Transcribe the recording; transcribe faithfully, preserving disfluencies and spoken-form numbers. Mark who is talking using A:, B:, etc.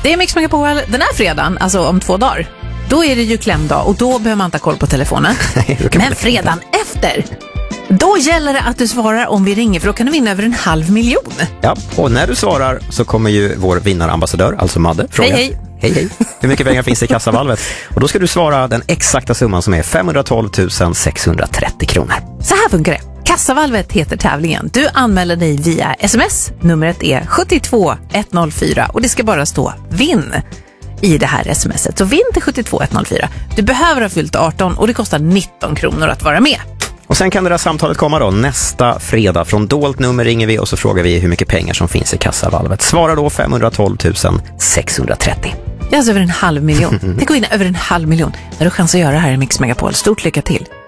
A: Det är Mix Megapol den här fredagen, alltså om två dagar. Då är det ju klämdag och då behöver man inte ha koll på telefonen. Men fredagen efter, då gäller det att du svarar om vi ringer, för då kan du vinna över en halv miljon.
B: Ja, och när du svarar så kommer ju vår vinnarambassadör, alltså Madde, fråga.
A: Hej, hej.
B: Hej, hej. Hur mycket pengar finns det i kassavalvet? Och då ska du svara den exakta summan som är femhundratolv tusen sexhundratrettio kronor.
A: Så här funkar det. Kassavalvet heter tävlingen. Du anmäler dig via sms. Numret är sju två ett noll fyra och det ska bara stå vinn i det här smset. Så vinn till sju två ett noll fyra. Du behöver ha fyllt arton och det kostar nitton kronor att vara med.
B: Och sen kan det där samtalet komma då nästa fredag. Från dolt nummer ringer vi och så frågar vi hur mycket pengar som finns i kassavalvet. Svara då femhundratolv tusen sexhundratrettio.
A: Det är alltså över en halv miljon. Det går in över en halv miljon. Där har du chans att göra här i Mix Megapol. Stort lycka till!